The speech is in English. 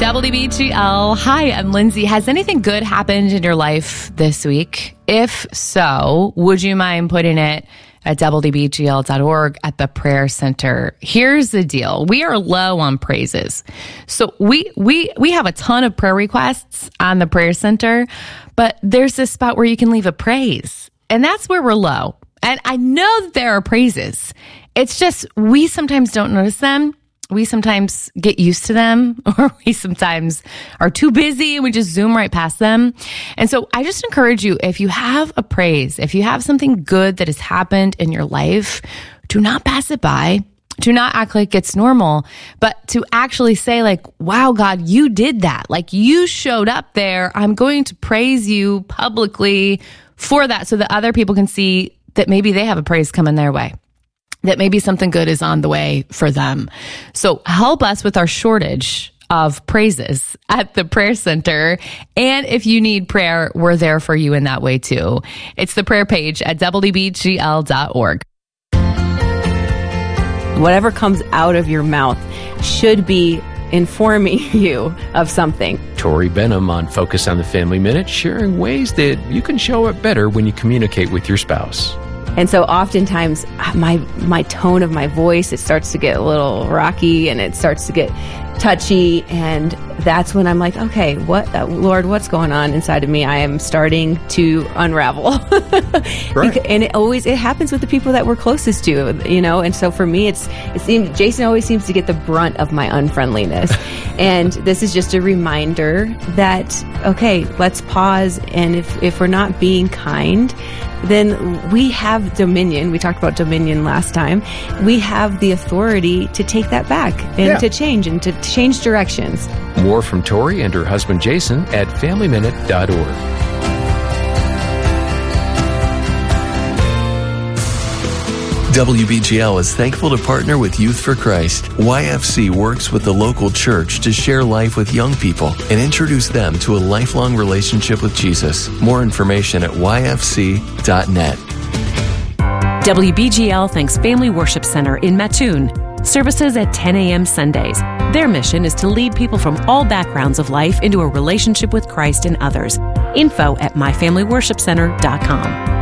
WBGL. Hi, I'm Lindsay. Has anything good happened in your life this week? If so, would you mind putting it at WBGL.org at the prayer center? Here's the deal. We are low on praises. So we have a ton of prayer requests on the prayer center, but there's this spot where you can leave a praise. And that's where we're low. And I know that there are praises. It's just we sometimes don't notice them. We sometimes get used to them, or we sometimes are too busy and we just zoom right past them. And so I just encourage you, if you have a praise, if you have something good that has happened in your life, do not pass it by. Do not act like it's normal, but to actually say like, wow, God, you did that. Like you showed up there. I'm going to praise you publicly for that so that other people can see that maybe they have a praise coming their way, that maybe something good is on the way for them. So help us with our shortage of praises at the prayer center. And if you need prayer, we're there for you in that way too. It's the prayer page at WBGL.org. Whatever comes out of your mouth should be informing you of something. Tori Benham on Focus on the Family Minute, sharing ways that you can show up better when you communicate with your spouse. And so oftentimes my tone of my voice, it starts to get a little rocky and it starts to get touchy. And that's when I'm like, okay, Lord, what's going on inside of me? I am starting to unravel. Right. And it happens with the people that we're closest to, you know? And so for me, Jason always seems to get the brunt of my unfriendliness. And this is just a reminder that, okay, let's pause. And if we're not being kind, then we have dominion. We talked about dominion last time. We have the authority to take that back and to change directions. More from Tori and her husband Jason at FamilyMinute.org. WBGL is thankful to partner with Youth for Christ. YFC works with the local church to share life with young people and introduce them to a lifelong relationship with Jesus. More information at yfc.net. WBGL thanks Family Worship Center in Mattoon. Services at 10 a.m. Sundays. Their mission is to lead people from all backgrounds of life into a relationship with Christ and others. Info at myfamilyworshipcenter.com.